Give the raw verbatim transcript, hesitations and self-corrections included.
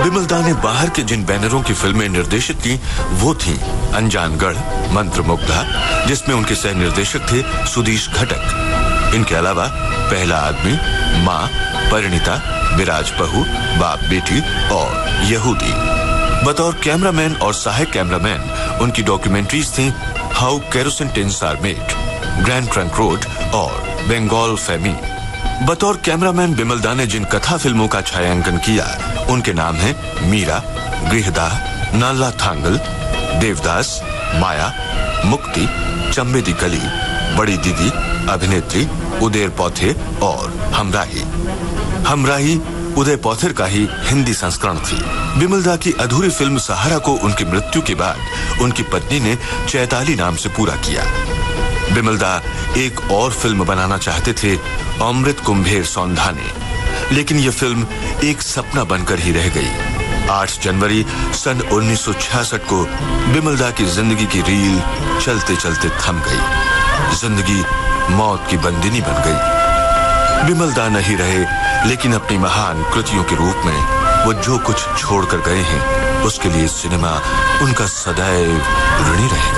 विमलदा ने बाहर के जिन बैनरों की फिल्में निर्देशित की वो थीं अनजानगढ़, मंत्रमुग्धा, जिसमें उनके सह निर्देशक थे सुधीश घटक। इनके अलावा पहला आदमी, माँ, परिणीता, विराज बहू, बाप बेटी और यहूदी। बतौर कैमरामैन और सहायक कैमरामैन उनकी डॉक्यूमेंट्रीज थीं how kerosene tins are made, grand trunk road और बंगाल फेमी। बतौर कैमरामैन विमलदा ने जिन कथा फिल्मों का छायांकन किया उनके नाम हैं मीरा, गृहदाह, नाला थांगल, देवदास, माया, मुक्ति, चंबे दी गली, बड़ी दीदी, अभिनेत्री, उदय पौथे और हमराही। हमराही उदय पौथेर का ही हिंदी संस्करण थी। विमलदा की अधूरी फिल्म सहारा को उनकी मृत्यु के बाद उनकी पत्नी ने चैताली नाम से पूरा किया। विमलदा एक और फिल्म बनाना चाहते थे, अमृत कुंभेर सौंधाने, लेकिन यह फिल्म एक सपना बनकर ही रह गई। आठ जनवरी सन उन्नीस सौ छियासठ को विमलदा की जिंदगी की रील चलते चलते थम गई। जिंदगी मौत की बंदिनी बन गई। विमलदा नहीं रहे, लेकिन अपनी महान कृतियों के रूप में वो जो कुछ छोड़कर गए हैं उसके लिए सिनेमा उनका सदैव ऋणी रहेगा।